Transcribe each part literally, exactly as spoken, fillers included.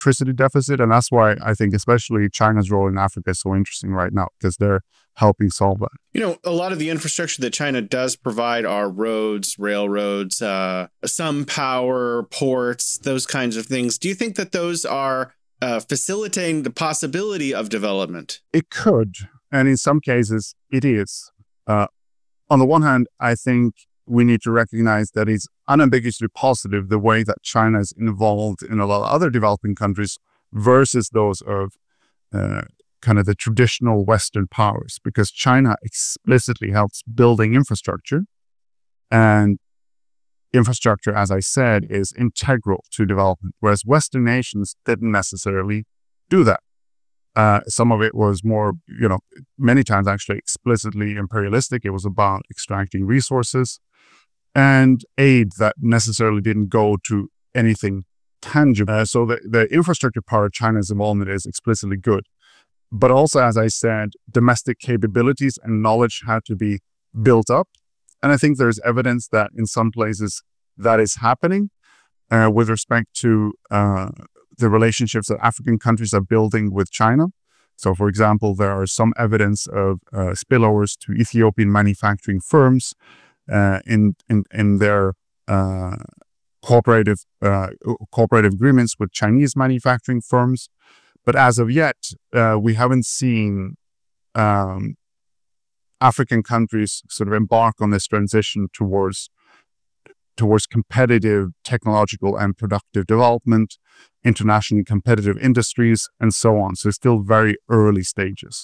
electricity deficit. And that's why I think especially China's role in Africa is so interesting right now, because they're helping solve that. You know, a lot of the infrastructure that China does provide are roads, railroads, uh, some power, ports, those kinds of things. Do you think that those are uh, facilitating the possibility of development? It could. And in some cases, it is. Uh, on the one hand, I think we need to recognize that it's unambiguously positive the way that China is involved in a lot of other developing countries versus those of uh, kind of the traditional Western powers, because China explicitly helps building infrastructure. And infrastructure, as I said, is integral to development, whereas Western nations didn't necessarily do that. Uh, some of it was more, you know, many times actually explicitly imperialistic. It was about extracting resources and aid that necessarily didn't go to anything tangible. Uh, so the, the infrastructure part of China's involvement is explicitly good. But also, as I said, domestic capabilities and knowledge had to be built up. And I think there's evidence that in some places that is happening uh, with respect to uh, the relationships that African countries are building with China. So, for example, there are some evidence of uh, spillovers to Ethiopian manufacturing firms uh, in, in in their uh, cooperative uh, cooperative agreements with Chinese manufacturing firms. But as of yet, uh, we haven't seen um, African countries sort of embark on this transition towards towards competitive technological and productive development, internationally competitive industries, and so on. So it's still very early stages.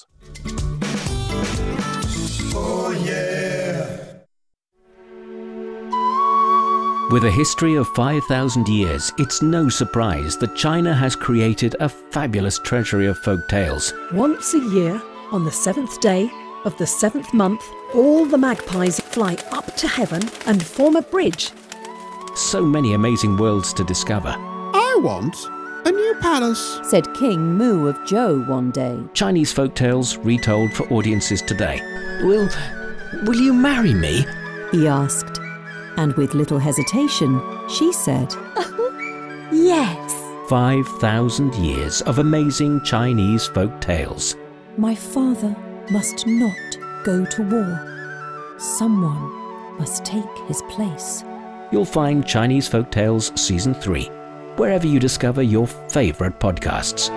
Oh, yeah. With a history of five thousand years, it's no surprise that China has created a fabulous treasury of folk tales. Once a year, on the seventh day of the seventh month, all the magpies fly up to heaven and form a bridge. So many amazing worlds to discover. I want a new palace, said King Mu of Zhou one day. Chinese folk tales retold for audiences today. Will, will you marry me? He asked. And with little hesitation, she said, yes. five thousand years of amazing Chinese folk tales. My father must not go to war. Someone must take his place. You'll find Chinese Folk Tales Season three, wherever you discover your favorite podcasts.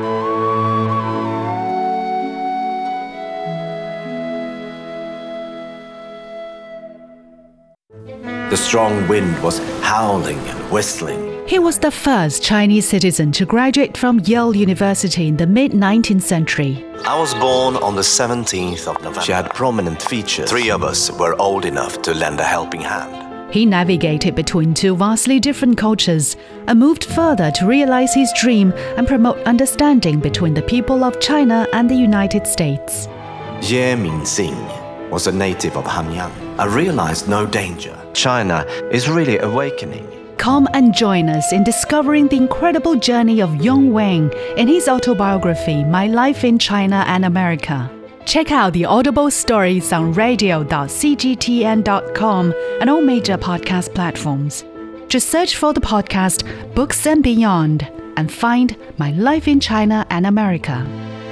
The strong wind was howling and whistling. He was the first Chinese citizen to graduate from Yale University in the mid nineteenth century. I was born on the seventeenth of November. She had prominent features. Three of us were old enough to lend a helping hand. He navigated between two vastly different cultures and moved further to realize his dream and promote understanding between the people of China and the United States. Ye Mingxing was a native of Hanyang. I realized no danger. China is really awakening. Come and join us in discovering the incredible journey of Yong Wang in his autobiography, My Life in China and America. Check out the Audible stories on radio dot c g t n dot com and all major podcast platforms. Just search for the podcast Books and Beyond and find My Life in China and America.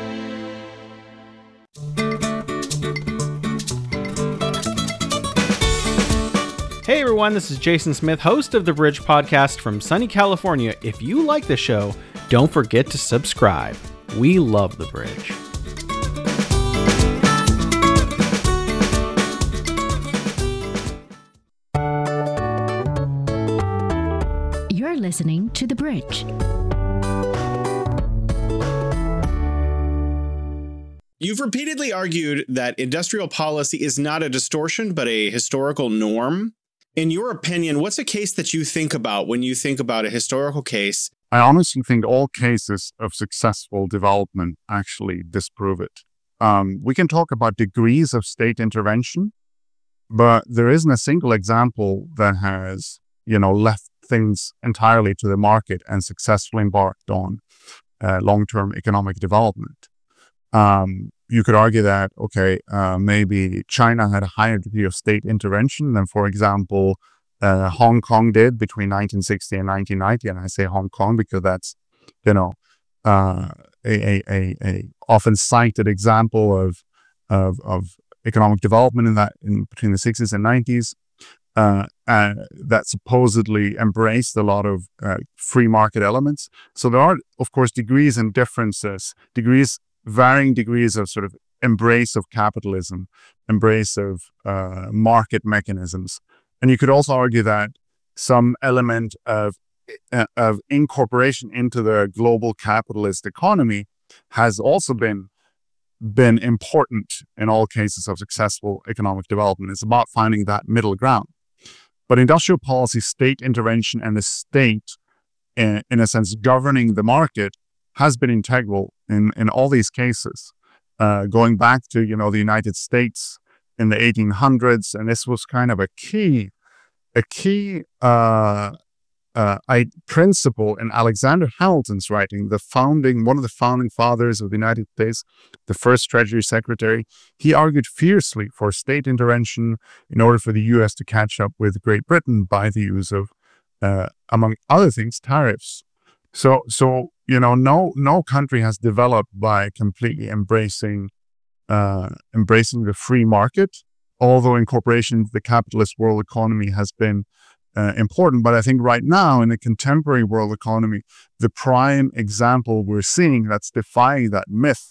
Hey everyone, this is Jason Smith, host of The Bridge Podcast from sunny California. If you like the show, don't forget to subscribe. We love The Bridge. You're listening to The Bridge. You've repeatedly argued that industrial policy is not a distortion, but a historical norm. In your opinion, what's a case that you think about when you think about a historical case? I honestly think all cases of successful development actually disprove it. Um, we can talk about degrees of state intervention, but there isn't a single example that has, you know, left things entirely to the market and successfully embarked on uh, long-term economic development. Um, you could argue that, okay, uh, maybe China had a higher degree of state intervention than, for example, uh, Hong Kong did between nineteen sixty and nineteen ninety. And I say Hong Kong because that's you know, uh, a, a, a, a often cited example of, of, of economic development in that in between the sixties and nineties. Uh, uh, that supposedly embraced a lot of uh, free market elements. So there are, of course, degrees and differences, degrees, varying degrees of sort of embrace of capitalism, embrace of uh, market mechanisms. And you could also argue that some element of, uh, of incorporation into the global capitalist economy has also been been important in all cases of successful economic development. It's about finding that middle ground. But industrial policy, state intervention, and the state, in, in a sense, governing the market has been integral in, in all these cases. Uh, going back to, you know, the United States in the eighteen hundreds, and this was kind of a key, a key uh, uh, I, principle in Alexander Hamilton's writing, the founding, one of the founding fathers of the United States, the first Treasury Secretary. He argued fiercely for state intervention in order for the U S to catch up with Great Britain by the use of, uh, among other things, tariffs. So, so you know, no no country has developed by completely embracing uh, embracing the free market, although incorporation into the capitalist world economy has been Uh, important. But I think right now in the contemporary world economy, the prime example we're seeing that's defying that myth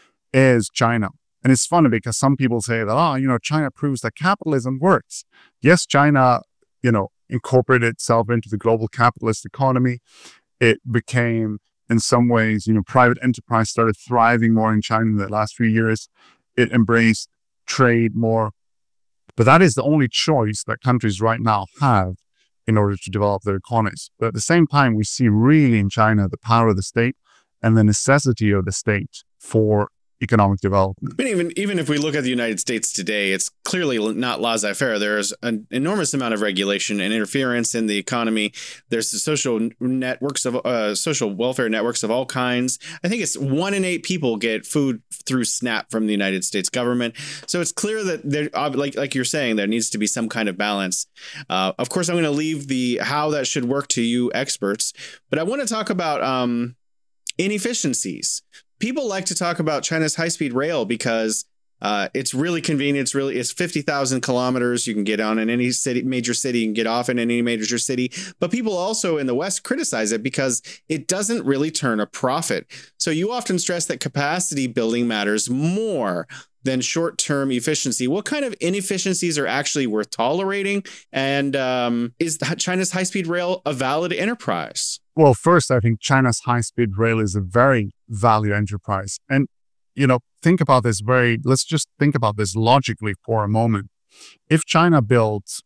is China. And it's funny because some people say that, oh, you know, China proves that capitalism works. Yes, China, you know, incorporated itself into the global capitalist economy. It became, in some ways, you know, private enterprise started thriving more in China in the last few years. It embraced trade more. But that is the only choice that countries right now have in order to develop their economies. But at the same time, we see really in China the power of the state and the necessity of the state for economic development. But even even if we look at the United States today, it's clearly not laissez-faire. There's an enormous amount of regulation and interference in the economy. There's the social networks of uh, social welfare networks of all kinds. I think it's one in eight people get food through SNAP from the United States government. So it's clear that there, like like you're saying, there needs to be some kind of balance. Uh, of course, I'm going to leave the how that should work to you experts, but I want to talk about um, inefficiencies. People like to talk about China's high-speed rail because uh, it's really convenient. It's really it's fifty thousand kilometers. You can get on in any city, major city, you can get off in any major city. But people also in the West criticize it because it doesn't really turn a profit. So you often stress that capacity building matters more than short-term efficiency. What kind of inefficiencies are actually worth tolerating? And um, is China's high-speed rail a valid enterprise? Well, first, I think China's high-speed rail is a very valued enterprise. And, you know, think about this very, let's just think about this logically for a moment. If China built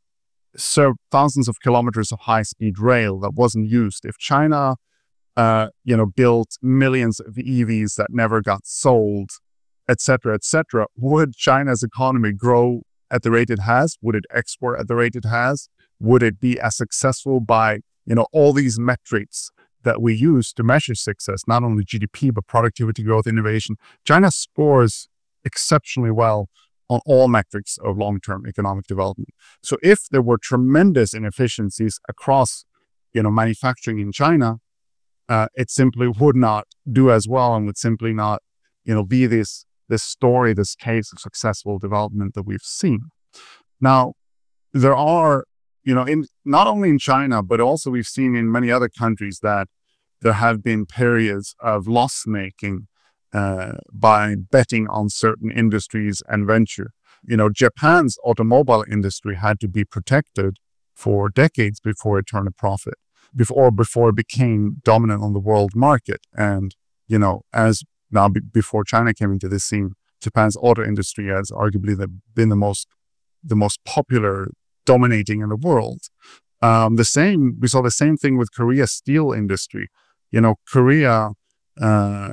so thousands of kilometers of high-speed rail that wasn't used, if China, uh, you know, built millions of E Vs that never got sold, et cetera, et cetera, would China's economy grow at the rate it has? Would it export at the rate it has? Would it be as successful by, you know, all these metrics that we use to measure success, not only G D P, but productivity, growth, innovation? China scores exceptionally well on all metrics of long-term economic development. So if there were tremendous inefficiencies across, you know, manufacturing in China, uh, it simply would not do as well and would simply not, you know, be this this story, this case of successful development that we've seen. Now, there are, you know, in not only in China, but also we've seen in many other countries that there have been periods of loss making uh, by betting on certain industries and venture. You know, Japan's automobile industry had to be protected for decades before it turned a profit, before before it became dominant on the world market. And, you know, as now b- before China came into this scene, Japan's auto industry has arguably the, been the most the most popular, dominating in the world. Um, the same, we saw the same thing with Korea's steel industry. You know, Korea, uh,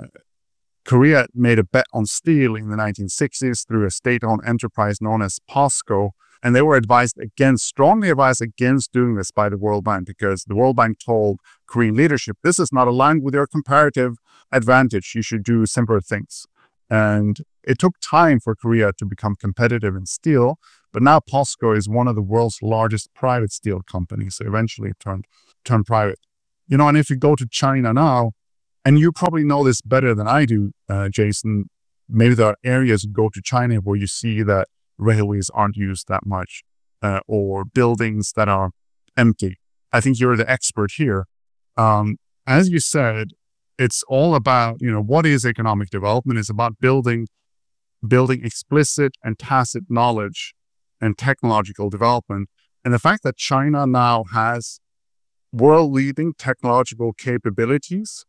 Korea made a bet on steel in the nineteen sixties through a state-owned enterprise known as POSCO, and they were advised against, strongly advised against doing this by the World Bank, because the World Bank told Korean leadership, this is not aligned with your comparative advantage. You should do simpler things. And it took time for Korea to become competitive in steel, but now POSCO is one of the world's largest private steel companies. So eventually it turned, turned private. You know, and if you go to China now, And you probably know this better than I do, uh, Jason. Maybe there are areas you go to China where you see that railways aren't used that much, uh, or buildings that are empty. I think you're the expert here. Um, as you said, it's all about, you know, what is economic development? It's about building, building explicit and tacit knowledge and technological development. And the fact that China now has world-leading technological capabilities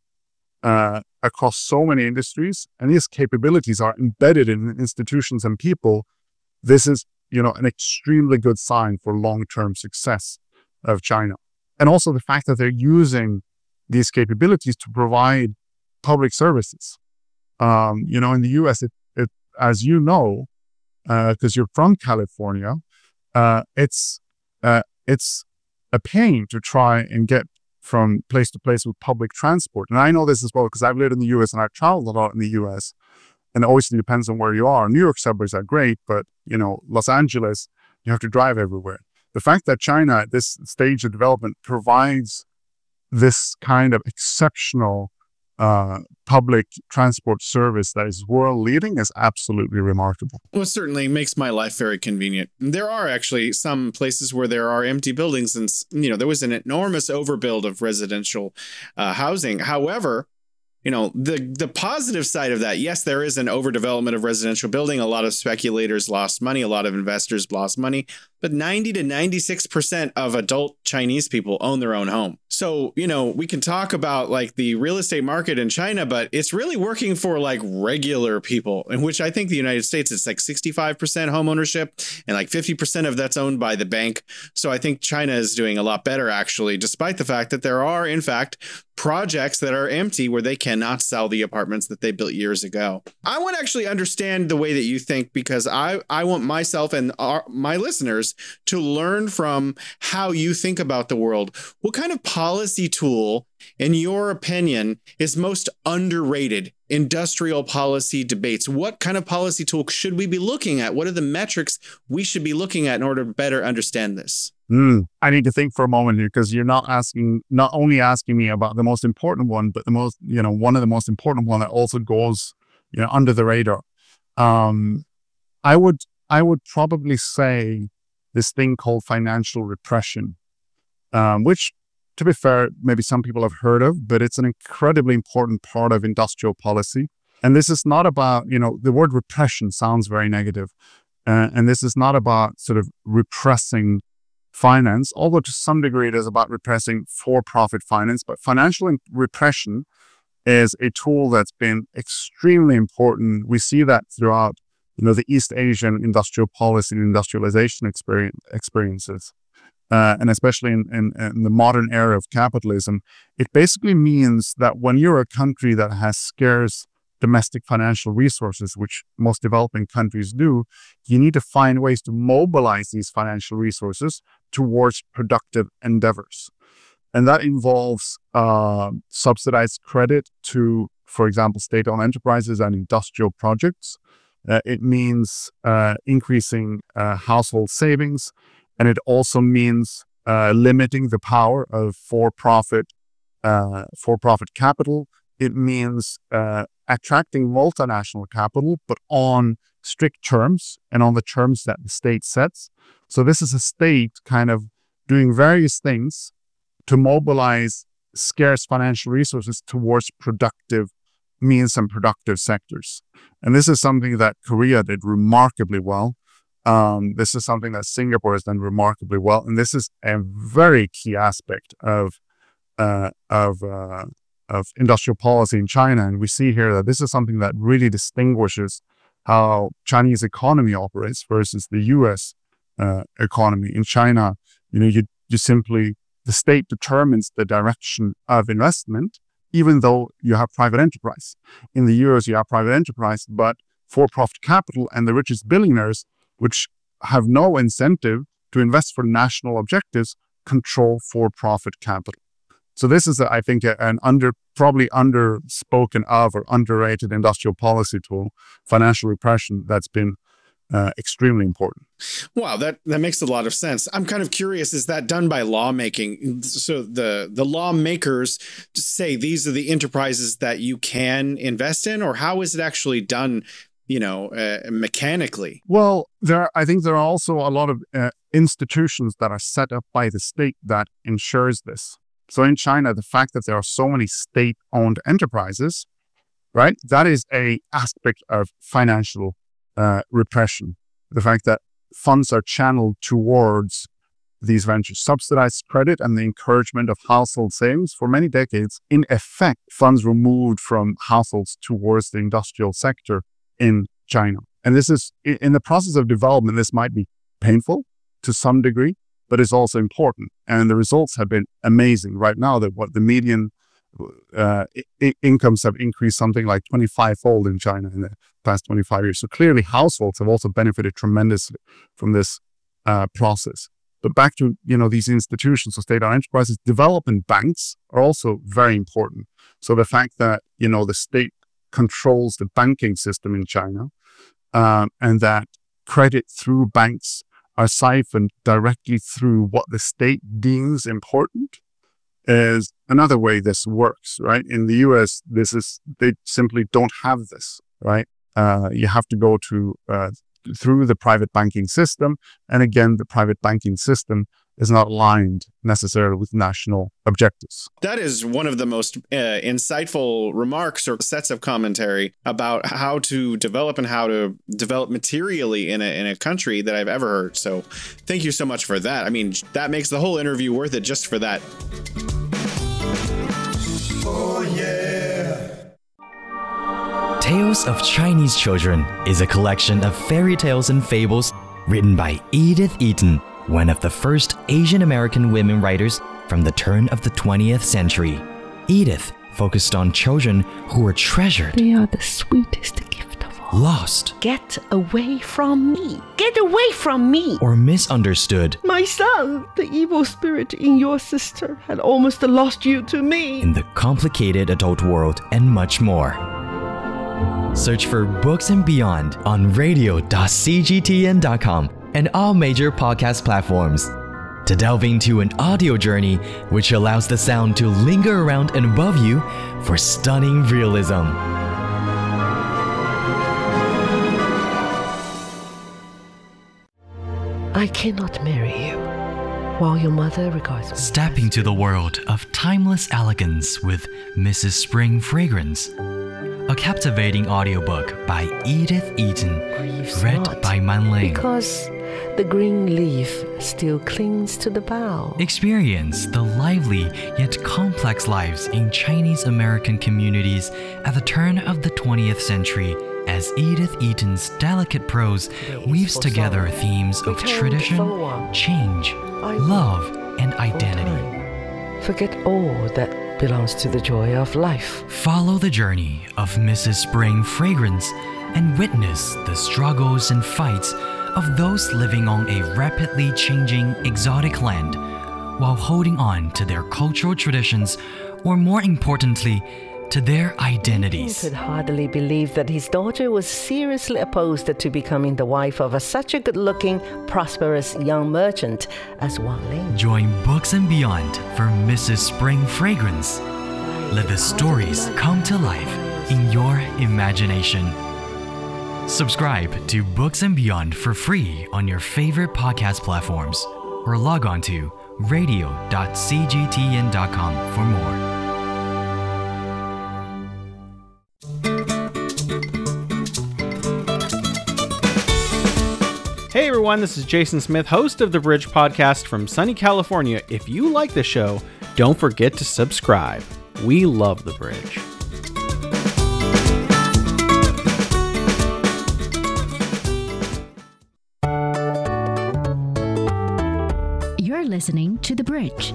uh, across so many industries, and these capabilities are embedded in institutions and people, this is, you know, an extremely good sign for long-term success of China. And also the fact that they're using these capabilities to provide public services. Um, you know, in the U S, it, it as you know, because uh, you're from California, uh, it's uh, it's a pain to try and get from place to place with public transport. And I know this as well because I've lived in the U S and I've traveled a lot in the U S. And it obviously depends on where you are. New York subways are great, but, you know, Los Angeles, you have to drive everywhere. The fact that China at this stage of development provides this kind of exceptional uh, public transport service that is world leading is absolutely remarkable. Well, it certainly makes my life very convenient. There are actually some places where there are empty buildings and, you know, there was an enormous overbuild of residential uh, housing. However, you know, the the positive side of that, yes, there is an overdevelopment of residential building. A lot of speculators lost money. A lot of investors lost money. But ninety to ninety-six percent of adult Chinese people own their own home. So, you know, we can talk about like the real estate market in China, but it's really working for like regular people, in which I think the United States, it's like sixty-five percent home ownership and like fifty percent of that's owned by the bank. So I think China is doing a lot better, actually, despite the fact that there are, in fact, projects that are empty where they cannot sell the apartments that they built years ago. I want to actually understand the way that you think, because I, I want myself and our, my listeners to learn from how you think about the world. What kind of policy tool, in your opinion, is most underrated? Industrial policy debates. What kind of policy tool should we be looking at? What are the metrics we should be looking at in order to better understand this? Mm, I need to think for a moment here, because you're not asking, not only asking me about the most important one, but the most, you know, one of the most important one that also goes, you know, under the radar. Um, I would, I would probably say this thing called financial repression, um, which, to be fair, maybe some people have heard of, but it's an incredibly important part of industrial policy. And this is not about, you know, the word repression sounds very negative. Uh, and this is not about sort of repressing finance, although to some degree it is about repressing for-profit finance. But financial repression is a tool that's been extremely important. We see that throughout, you know, the East Asian industrial policy and industrialization experience, experiences. Uh, and especially in, in, in the modern era of capitalism, it basically means that when you're a country that has scarce domestic financial resources, which most developing countries do, you need to find ways to mobilize these financial resources towards productive endeavors. And that involves uh, subsidized credit to, for example, state-owned enterprises and industrial projects. Uh, it means uh, increasing uh, household savings. And it also means uh, limiting the power of for-profit uh, for-profit capital. It means uh, attracting multinational capital, but on strict terms and on the terms that the state sets. So this is a state kind of doing various things to mobilize scarce financial resources towards productive means and productive sectors. And this is something that Korea did remarkably well. Um, this is something that Singapore has done remarkably well, and this is a very key aspect of uh, of uh, of industrial policy in China. And we see here that this is something that really distinguishes how Chinese economy operates versus the U S uh, economy. In China, you know, you you simply the state determines the direction of investment, even though you have private enterprise. In the U S, you have private enterprise, but for-profit capital and the richest billionaires, which have no incentive to invest for national objectives, control for-profit capital. So this is, I think, an under probably underspoken of or underrated industrial policy tool, financial repression, that's been uh, extremely important. Wow, that, that makes a lot of sense. I'm kind of curious, is that done by lawmaking? So the, the lawmakers say these are the enterprises that you can invest in, or how is it actually done, you know, uh, mechanically? Well, there are, I think there are also a lot of uh, institutions that are set up by the state that ensures this. So in China, the fact that there are so many state-owned enterprises, right, that is a aspect of financial uh, repression. The fact that funds are channeled towards these ventures, subsidized credit and the encouragement of household savings. For many decades, in effect, funds were moved from households towards the industrial sector in China. And this is, in the process of development, this might be painful to some degree, but it's also important. And the results have been amazing. Right now, that what the median uh, I- incomes have increased something like twenty-five fold in China in the past twenty-five years. So clearly households have also benefited tremendously from this uh, process. But back to, you know, these institutions or state-owned enterprises, development banks are also very important. So the fact that, you know, the state controls the banking system in China, um, and that credit through banks are siphoned directly through what the state deems important, is another way this works, right? In the U S, this is, they simply don't have this, right? Uh, you have to go to uh, through the private banking system. And again, the private banking system is not aligned necessarily with national objectives. That is one of the most uh, insightful remarks or sets of commentary about how to develop and how to develop materially in a, in a country that I've ever heard. So thank you so much for that. I mean, that makes the whole interview worth it just for that. Oh, yeah. Tales of Chinese Children is a collection of fairy tales and fables written by Edith Eaton, one of the first Asian American women writers from the turn of the twentieth century. Edith focused on children who were treasured. They are the sweetest gift of all. Lost. Get away from me! Get away from me! Or misunderstood. My son, the evil spirit in your sister had almost lost you to me. In the complicated adult world and much more. Search for Books and Beyond on radio dot c g t n dot com and all major podcast platforms to delve into an audio journey which allows the sound to linger around and above you for stunning realism. I cannot marry you while your mother regards me. Step into the world of timeless elegance with Missus Spring Fragrance, a captivating audiobook by Edith Eaton, Grieves read not, by Man Ling. Because the green leaf still clings to the bough. Experience the lively yet complex lives in Chinese American communities at the turn of the twentieth century as Edith Eaton's delicate prose weaves together themes of tradition, change, love, and identity. Forget all that belongs to the joy of life. Follow the journey of Missus Spring Fragrance and witness the struggles and fights of those living on a rapidly changing exotic land while holding on to their cultural traditions, or more importantly, to their identities. He could hardly believe that his daughter was seriously opposed to becoming the wife of a, such a good-looking, prosperous young merchant as Wang Ling. Join Books and Beyond for Missus Spring Fragrance. Let the stories come to life in your imagination. Subscribe to Books and Beyond for free on your favorite podcast platforms, or log on to radio dot c g t n dot com for more. Hey everyone, this is Jason Smith, host of the Bridge Podcast from sunny California. If you like the show, don't forget to subscribe. We love the Bridge. You're listening to The Bridge.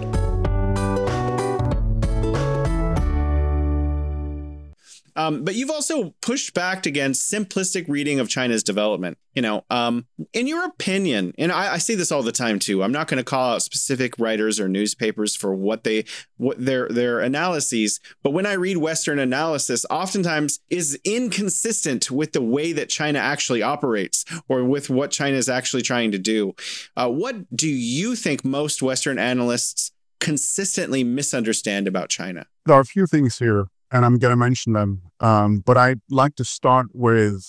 Um, but you've also pushed back against simplistic reading of China's development. You know, um, in your opinion, and I, I say this all the time too, I'm not going to call out specific writers or newspapers for what they, what their their analyses, but when I read Western analysis, oftentimes is inconsistent with the way that China actually operates or with what China is actually trying to do. Uh, what do you think most Western analysts consistently misunderstand about China? There are a few things here, and I'm going to mention them, um, but I'd like to start with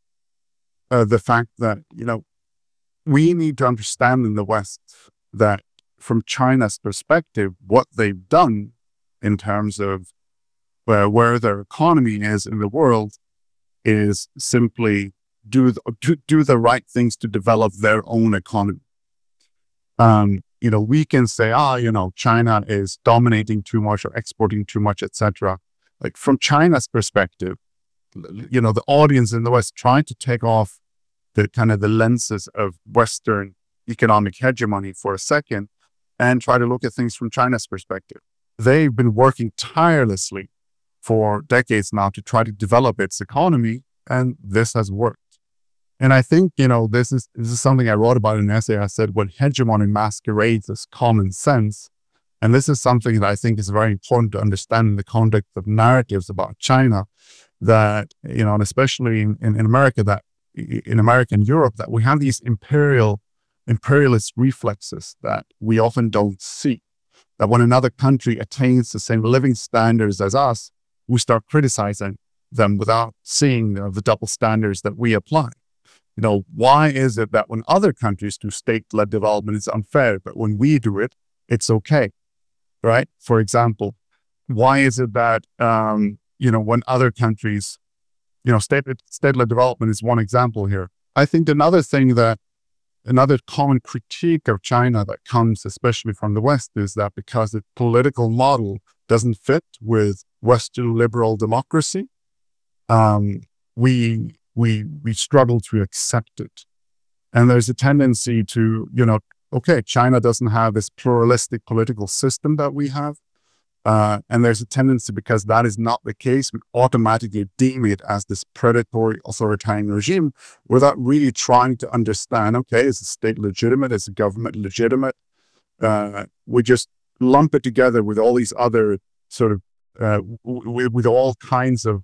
Uh, the fact that, you know, we need to understand in the West that from China's perspective, what they've done in terms of uh, where their economy is in the world is simply do the, do, do the right things to develop their own economy. Um, you know, we can say, ah, you know, China is dominating too much or exporting too much, et cetera. Like from China's perspective, you know, the audience in the West trying to take off the kind of the lenses of Western economic hegemony for a second and try to look at things from China's perspective. They've been working tirelessly for decades now to try to develop its economy, and this has worked. And I think, you know, this is this is something I wrote about in an essay. I said, when hegemony masquerades as common sense, and this is something that I think is very important to understand in the context of narratives about China, that, you know, and especially in, in, in America, that in America and Europe, that we have these imperial, imperialist reflexes that we often don't see. That when another country attains the same living standards as us, we start criticizing them without seeing you know, the double standards that we apply. You know, why is it that when other countries do state-led development, it's unfair, but when we do it, it's okay, right? For example, why is it that, um, you know, when other countries, you know, state, state-led development is one example here. I think another thing that, another common critique of China that comes especially from the West is that because the political model doesn't fit with Western liberal democracy, um, we, we, we struggle to accept it. And there's a tendency to, you know, okay, China doesn't have this pluralistic political system that we have. Uh, and there's a tendency, because that is not the case, we automatically deem it as this predatory authoritarian regime without really trying to understand, okay, is the state legitimate? Is the government legitimate? Uh, we just lump it together with all these other sort of, uh, w- with all kinds of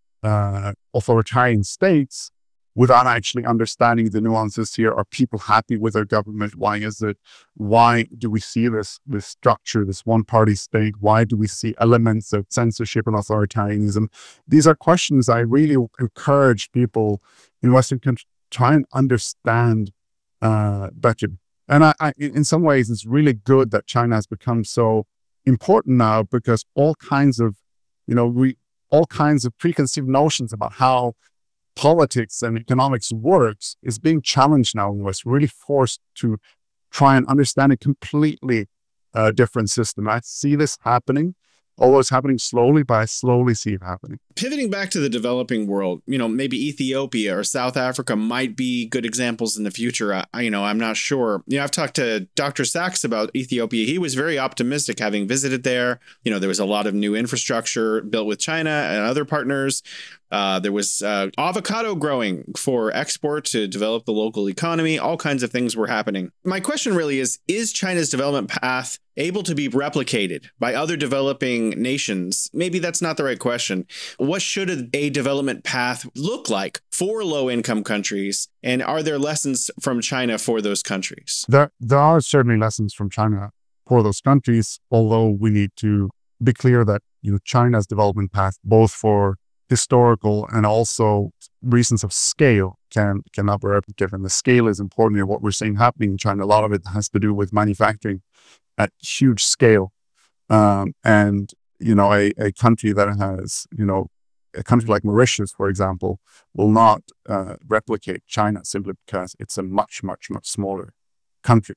uh, authoritarian states without actually understanding the nuances here. Are people happy with their government? Why is it? Why do we see this, this structure, this one-party state? Why do we see elements of censorship and authoritarianism? These are questions I really encourage people in Western countries to try and understand uh, better. And I, I, in some ways, it's really good that China has become so important now, because all kinds of, you know, we all kinds of preconceived notions about how politics and economics works is being challenged now, and was really forced to try and understand a completely uh, different system. I see this happening, although it's happening slowly, but I slowly see it happening. Pivoting back to the developing world, you know, maybe Ethiopia or South Africa might be good examples in the future. I, you know, I'm not sure. You know, I've talked to Doctor Sachs about Ethiopia. He was very optimistic having visited there. You know, there was a lot of new infrastructure built with China and other partners. Uh, there was uh, avocado growing for export to develop the local economy. All kinds of things were happening. My question really is, is China's development path able to be replicated by other developing nations? Maybe that's not the right question. What should a development path look like for low-income countries? And are there lessons from China for those countries? There, there are certainly lessons from China for those countries, although we need to be clear that, you know, China's development path, both for historical and also reasons of scale, can cannot be replicated. And the scale is important here. What we're seeing happening in China, a lot of it has to do with manufacturing at huge scale. Um, and, you know, a, a country that has, you know, a country like Mauritius, for example, will not uh, replicate China simply because it's a much, much, much smaller country.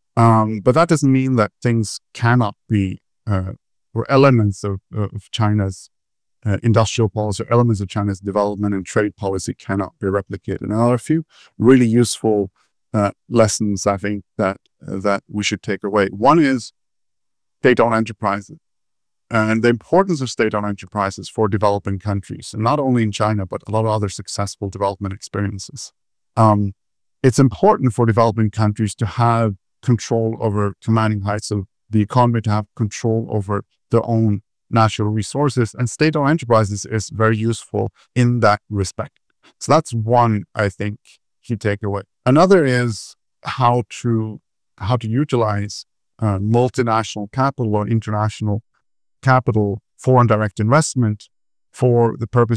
Um, but that doesn't mean that things cannot be, uh, or elements of, of China's Uh, industrial policy, or elements of China's development and trade policy cannot be replicated. And there are a few really useful uh, lessons, I think, that uh, that we should take away. One is state-owned enterprises. and the importance of state-owned enterprises for developing countries, and not only in China, but a lot of other successful development experiences. Um, it's important for developing countries to have control over commanding heights of the economy, to have control over their own natural resources, and state-owned enterprises is very useful in that respect. So that's one, I think, key takeaway. Another is how to how to utilize uh, multinational capital or international capital, foreign direct investment, for the purpose